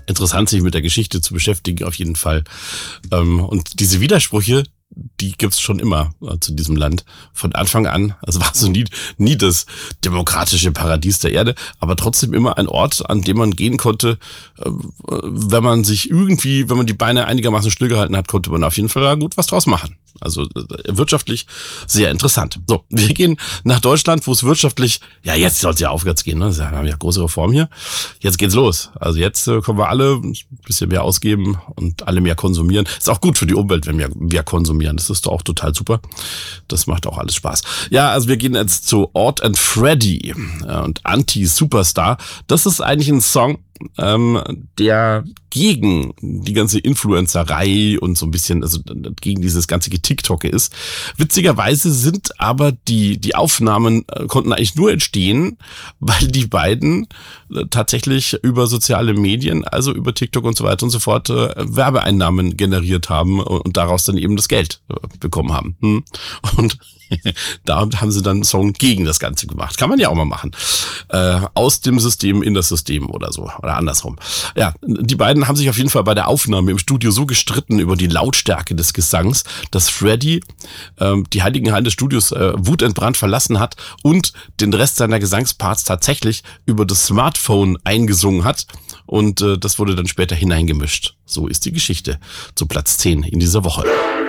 interessant, sich mit der Geschichte zu beschäftigen, auf jeden Fall. Und diese Widersprüche, die gibt's schon immer zu diesem Land. Von Anfang an. Also war so nie das demokratische Paradies der Erde, aber trotzdem immer ein Ort, an dem man gehen konnte, wenn man die Beine einigermaßen stillgehalten hat, konnte man auf jeden Fall da gut was draus machen. Also wirtschaftlich sehr interessant. So, wir gehen nach Deutschland, wo es wirtschaftlich, ja jetzt soll es ja aufwärts gehen, ne? Wir haben ja große Reform hier. Jetzt geht's los. Also jetzt können wir alle ein bisschen mehr ausgeben und alle mehr konsumieren. Ist auch gut für die Umwelt, wenn wir mehr konsumieren. Das ist doch auch total super. Das macht auch alles Spaß. Ja, also wir gehen jetzt zu Ord and Freddy und Anti-Superstar. Das ist eigentlich ein Song, der gegen die ganze Influencerei und so ein bisschen, also gegen dieses ganze TikTok ist. Witzigerweise sind aber die Aufnahmen konnten eigentlich nur entstehen, weil die beiden tatsächlich über soziale Medien, also über TikTok und so weiter und so fort, Werbeeinnahmen generiert haben und daraus dann eben das Geld bekommen haben. Und da haben sie dann einen Song gegen das Ganze gemacht. Kann man ja auch mal machen. Aus dem System in das System oder so. Oder andersrum. Ja, die beiden haben sich auf jeden Fall bei der Aufnahme im Studio so gestritten über die Lautstärke des Gesangs, dass Freddy die heiligen Hallen des Studios wutentbrannt verlassen hat und den Rest seiner Gesangsparts tatsächlich über das Smartphone eingesungen hat. Und das wurde dann später hineingemischt. So ist die Geschichte zu Platz 10 in dieser Woche.